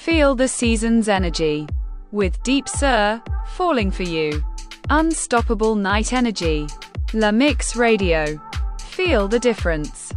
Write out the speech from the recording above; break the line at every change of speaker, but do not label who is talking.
Feel the season's energy. With Deep Sur, Falling for You. Unstoppable night energy. La Mix Radio. Feel the difference.